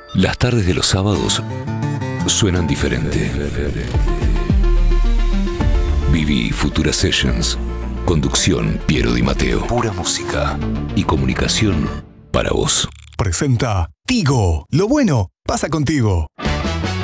Las tardes de los sábados suenan diferente. Viví Futura Sessions. Conducción Piero Di Matteo. Pura música y comunicación para vos. Presenta Tigo. Lo bueno pasa contigo.